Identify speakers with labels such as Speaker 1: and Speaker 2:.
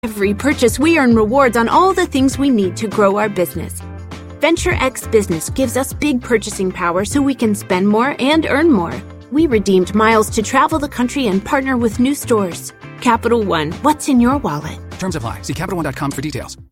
Speaker 1: Every purchase, we earn rewards on all the things we need to grow our business. Venture X Business gives us big purchasing power so we can spend more and earn more. We redeemed miles to travel the country and partner with new stores. Capital One, what's in your wallet?
Speaker 2: Terms apply. See CapitalOne.com for details.